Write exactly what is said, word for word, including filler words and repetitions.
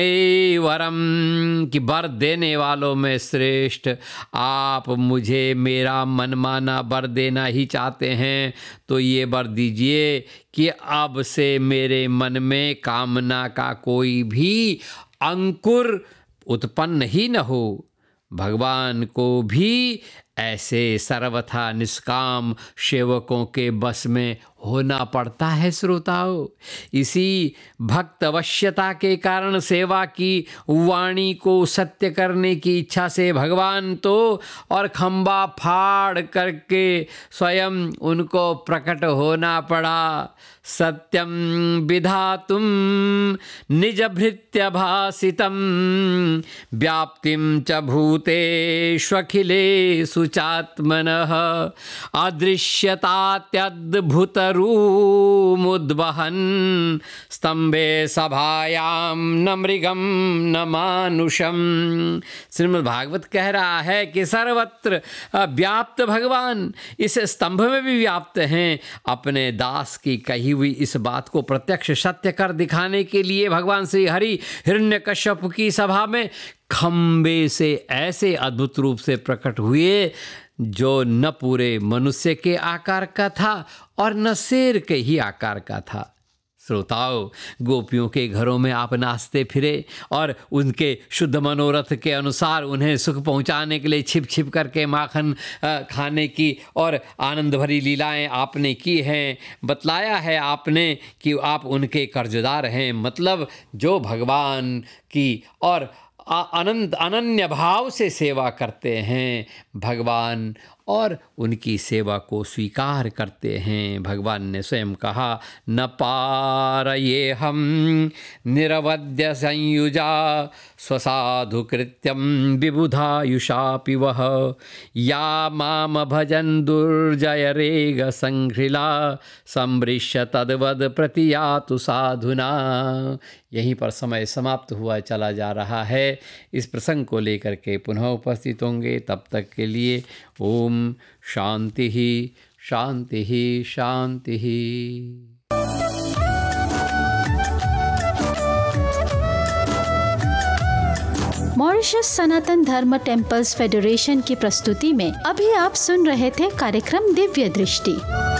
हे वरम कि वर देने वालों में श्रेष्ठ, आप मुझे मेरा मनमाना वर देना ही चाहते हैं तो ये वर दीजिए कि अब से मेरे मन में कामना का कोई भी अंकुर उत्पन्न ही न हो। भगवान को भी ऐसे सर्वथा निष्काम सेवकों के बस में होना पड़ता है श्रोताओं। इसी भक्तवश्यता के कारण सेवा की वाणी को सत्य करने की इच्छा से भगवान तो और खंबा फाड़ करके स्वयं उनको प्रकट होना पड़ा। सत्यम विधातुम निज भृत्य भासितम व्याप्तिम च भूतेष्वखिलेषु चात्मनः अदृश्यतात्यद्भुत रूमुद्वहन् स्तंभे सभायां न मृगम न मानुषम। श्रीमद् भागवत कह रहा है कि सर्वत्र व्याप्त भगवान इस स्तंभ में भी व्याप्त हैं। अपने दास की कही हुई इस बात को प्रत्यक्ष सत्य कर दिखाने के लिए भगवान श्री हरि हिरण्यकश्यप की सभा में खंबे से ऐसे अद्भुत रूप से प्रकट हुए जो न पूरे मनुष्य के आकार का था और न शेर के ही आकार का था। श्रोताओं, गोपियों के घरों में आप नाचते फिरे और उनके शुद्ध मनोरथ के अनुसार उन्हें सुख पहुंचाने के लिए छिप छिप करके माखन खाने की और आनंद भरी लीलाएं आपने की हैं। बतलाया है आपने कि आप उनके कर्जदार हैं, मतलब जो भगवान की और अनंत अनन्य भाव से सेवा करते हैं भगवान और उनकी सेवा को स्वीकार करते हैं। भगवान ने स्वयं कहा, न पारये हम निरवध्य संयुजा स्वसाधु कृत्यम विबुधायुषापि वह या माम भजन दुर्जय रेग संघ्रिला संवृश्य तद्वद प्रतियातु साधुना। यहीं पर समय समाप्त हुआ चला जा रहा है। इस प्रसंग को लेकर के पुनः उपस्थित होंगे। तब तक के लिए ओम शांति ही शांति ही शांति ही। मॉरिशस सनातन धर्म टेम्पल्स फेडरेशन की प्रस्तुति में अभी आप सुन रहे थे कार्यक्रम दिव्य दृष्टि।